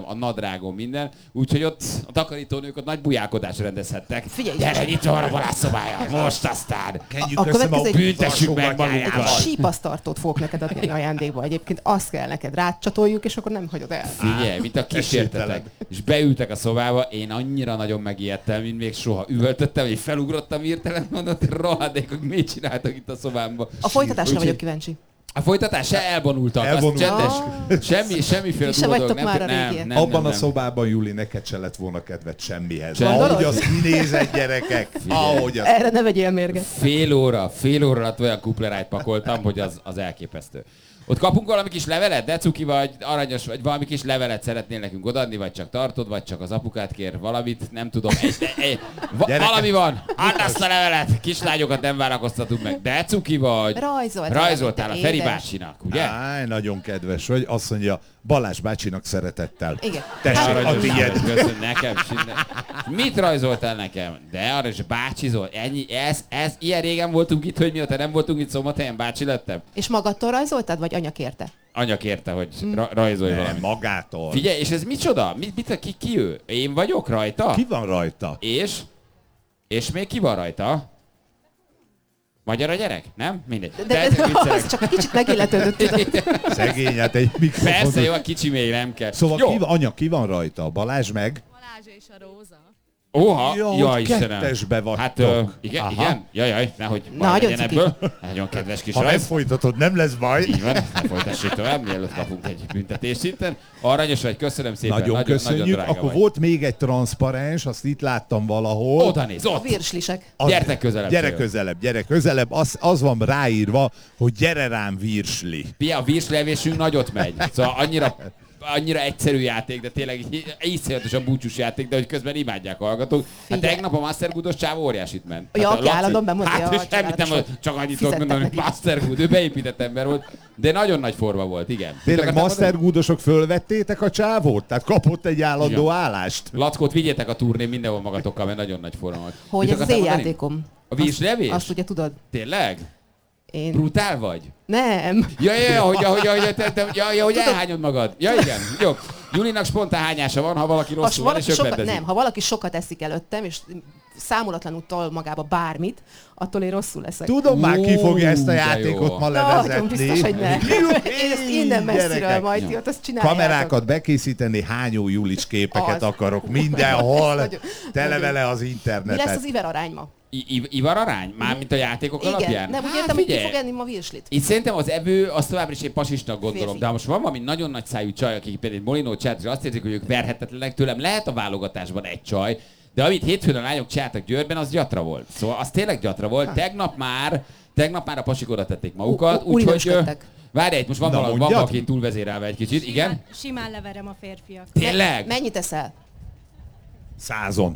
a nadrágon, minden. Úgyhogy ott a takarítónők ott nagy bujálkodásra rendezhettek. Figyelj! Gyere, itt van a balázsszobája! Most aztán! Kenjük össze a büntessük meg magunkat! Sípasztartót fogok neked adni ajándékba. Egyébként azt kell neked rácsatoljuk, és akkor nem hagyod el. Figyelj, mint a kísértetek. És beültek a szobába, én annyira nagyon megijedtem, mint még soha. Üvöltöttem, hogy felugrottam hirtelen, mondott, rohadékok, mit csináltak itt a szobámban. A folytatásra vagyok kíváncsi. A folytatás se elvonultak, az csendes. Semmiféle dolog. Nem. Abban a szobában, Juli, neked se lett volna kedved semmihez. Gondolod? Ahogy az kinézett, gyerekek. Ahogy az... Erre ne vegyél mérget. Fél óra alatt olyan kuplerájt pakoltam, hogy az elképesztő. Ott kapunk valami kis levelet, de cuki vagy, aranyos vagy, valami kis levelet szeretnél nekünk odaadni, vagy csak tartod, vagy csak az apukát kér valamit, nem tudom. Valami van, add azt a levelet, kislányokat nem várakoztatunk meg, de cuki vagy. Rajzoltál a Feri bácsinak, ugye? Áj, nagyon kedves vagy, azt mondja, Balázs bácsinak szeretettel. Igen. Tessék, a tiéd. Köszönöm, nekem. Mit rajzoltál nekem? De arra is bácsizol. Ennyi, ez, ilyen régen voltunk itt, hogy mióta nem voltunk itt Szombathelyen, bácsi lettem. És magadtól rajzoltad, vagy anya kérte? Anya kérte, hogy rajzolj Nem, valamit. magától. Figyelj, és ez micsoda? Ki ő? Én vagyok rajta? Ki van rajta? És még ki van rajta? Magyar a gyerek? Nem? Mindegy. De az csak egy kicsit megilletődött. Szegény, hát egy mikrofon. Persze, jó, a kicsi még nem kell. Szóval anya, ki van rajta? Balázs meg? Balázs és a Róza. Óha, Jaj, Istenem. kettesbe vagytok. Hát igen, Aha. igen. Jaj, nehogy baj Nagyon legyen cuki. ebből. Nagyon kedves kis Ha nem rajz. folytatod, nem lesz baj. Így van, ne folytassuk tovább, mielőtt kapunk egy büntetést itten. Aranyos vagy, köszönöm szépen. Nagyon köszönjük. Nagyon drága Akkor vagy. volt még egy transzparens, azt itt láttam valahol. Oda néz, A ott. virslisek. Gyertek közelebb. Gyere közelebb. Az van ráírva, hogy gyere rám virsli. Pia, a virslevésünk nagyot megy. Szóval annyira egyszerű játék, de tényleg iszonyatosan búcsús játék, de hogy közben imádják a hallgatók. Hát Figyelj. tegnap a Mastergood-os csávó óriásit ment. Ja, Hát a aki Laci- állandóan bemondja, Hát ja, és semmit nem, csodálatos. csak annyit tudok Fizettek mondani, hogy neki. Mastergood, ő beépített ember volt, de nagyon nagy forma volt, igen. Tényleg Mastergoodosok fölvettétek a csávót? Tehát kapott egy állandó Igen. állást? Lackót vigyétek a turnén mindenhol magatokkal, mert nagyon nagy forma volt. Hogy Mit ez az akartál én mondani? játékom. A virslevés? Azt ugye tudod. Tényleg? Én... Brutál vagy? Nem. Hogy elhányod magad. Ja, igen. Jó. Julinak spontán hányása van, ha valaki rosszul van, és öklendezik. Nem, ha valaki sokat eszik előttem, és számolatlanul tol magába bármit, attól én rosszul leszek. Tudom már, ki fogja ezt a de játékot jó. ma Nagyon biztos, hogy levezetni. nem. Én ezt innen messziről Gyerekek. majd ti ott azt csináljátok. Kamerákat bekészíteni, hányó Julics képeket Az. akarok mindenhol. Nagyon- Tele nagyon- vele az Mi lesz internetet. az iverarány ma? Ivararány? Mármint a játékok alapján? Igen, nem úgy Hát értem, hogy ki figyelj. fog enni ma virslit. Itt szerintem az evő, azt továbbra is egy pasisnak gondolom, Férfi. de ha most van valami nagyon nagy szájú csaj, akik például Molinó csinált, és azt érzik, hogy ők verhetetlenek tőlem, lehet a válogatásban egy csaj, de amit hétfőn a lányok csináltak Győrben, az gyatra volt. Szóval az tényleg gyatra volt. Tegnap már a pasik oda tették magukat, úgyhogy... Úrinősködtek. Várj, itt most van Na, valaki, mondjad. aki túlvezérelve egy kicsit, igen? Simán leverem a férfiak. Tényleg? Mennyit eszel? 100-on.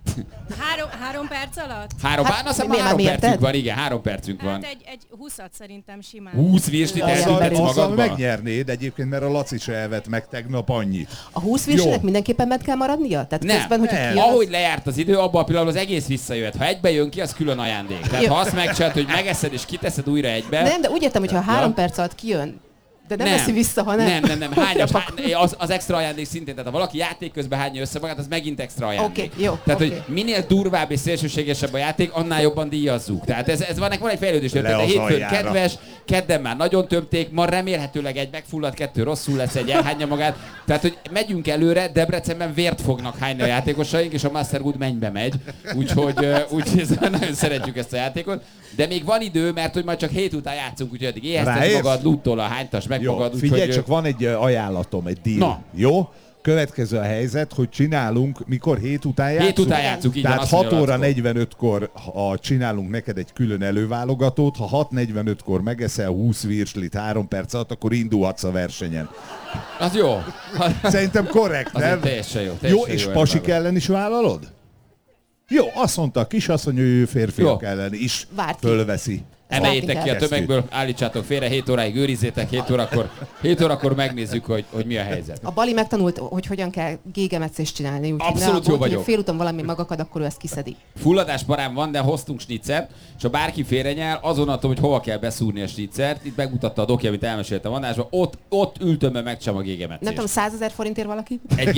3 perc alatt? Három, Hát, hát, azt hiszem, miért három már percünk mérted? van, igen, 3 percünk van. Hát egy 20-at szerintem simán. 20 virslit Azzal- eltüntetsz Azzal magadba? megnyernéd egyébként, mert a Laci se evett meg tegnap annyit. A 20 virslinek Jó. mindenképpen meg kell maradnia? Tehát Nem, közben, hogyha nem. kijön, Ahogy lejárt az idő, abban a pillanatban az egész visszajöhet. Ha egybe jön ki, az külön ajándék. Tehát Jó. ha azt megcsinálod, hogy megeszed és kiteszed újra egybe... Nem, de úgy értem, hogy ha 3 Ja. perc alatt kijön, de nem veszi vissza, hanem... Nem. Az extra ajándék szintén. Tehát ha valaki játék közben hányja össze magát, az megint extra ajándék. Oké, jó, Tehát, oké. hogy minél durvább és szélsőségesebb a játék, annál jobban díjazzuk. Tehát ez van egy fejlődés. Le Tehát az hétfőn aljára. kedves, kedden már nagyon tömték, ma remélhetőleg egy megfulladt, 2 rosszul lesz, egy elhányja magát. Tehát, hogy megyünk előre, Debrecenben vért fognak hányni a játékosaink, és a Mastergood mennybe megy. Úgyhogy nagyon szeretjük ezt a játékot. De még van idő, mert hogy majd csak 7 után játszunk, úgyhogy addig éheztes Ráérsz? magad, luttól a hánytas meg Jó, magad. figyelj, úgyhogy, csak van egy ajánlatom, egy deal. Na. Jó? Következő a helyzet, hogy csinálunk, mikor 7 után játszunk? 7 után játszunk, így van, Tehát azt 6 mondja óra Lackó. 45-kor csinálunk neked egy külön előválogatót, ha 6:45-kor megeszel 20 virslit 3 perc alatt, akkor indulhatsz a versenyen. Az jó. Szerintem korrekt, Azért nem? teljesen jó. Jó, Teljesen és jó pasik elvállalás. ellen is vállalod? Jó, azt mondta a kisasszony, hogy ő férfiak Jó. ellen is Várt ki. fölveszi. Emeljétek ki a Keresztül. tömegből, állítsátok félre, 7 óráig őrizzétek, 7 órakor megnézzük, hogy mi a helyzet. A Bali megtanult, hogy hogyan kell gégemetszést csinálni. Úgyhogy Abszolút jó vagyok. Félúton valami magakad, akkor ő ezt kiszedi. Fulladás parám van, de hoztunk snitzert, és ha bárki félrenyel, azonnal tudom, hogy hova kell beszúrni a snitzert. Itt megmutatta a doki, amit elmeséltem a adásban, ott ültömbe megcsam a gégemetszést. Nem tudom, 100 000 forintért valaki? Egy